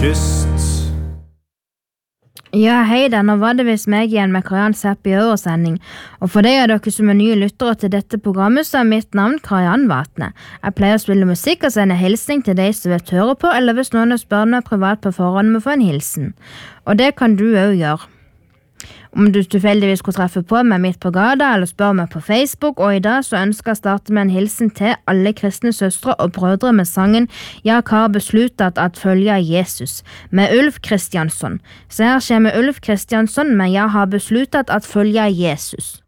Ja, hei der, nå var det vist meg igjen med Kariann Sepp i øresending, og for deg dere som nye lyttere til dette programmet, så mitt navn Kariann Vatne. Jeg pleier å spille musikk og sende hilsning til deg som vil høre på, eller hvis noen spør meg privat på forhånd med å få en hilsen. Og det kan du også gjøre. Om du tilfeldigvis skulle treffe på meg midt på gata, eller spør meg på Facebook, og i dag så ønsker jeg å starte med en hilsen til alle kristne søstre og brødre med sangen «Jeg har besluttet at følge Jesus» med Ulf Kristiansson. Så her kommer Ulf Kristiansson med «Jeg har besluttet at følge Jesus».